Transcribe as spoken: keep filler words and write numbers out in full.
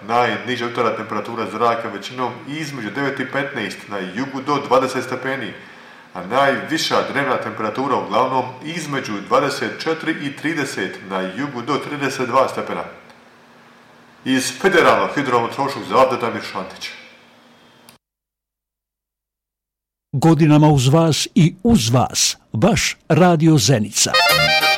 najniža jutarnja temperatura zraka većinom između devet i petnaest, na jugu do dvadeset stepeni, a najviša dnevna temperatura uglavnom između dvadeset četiri i trideset, na jugu do trideset dva stepena. Iz Federalnog hidrometeorološkog zavoda Damir Šantić. Godinama uz vas i uz vas, vaš Radio Zenica.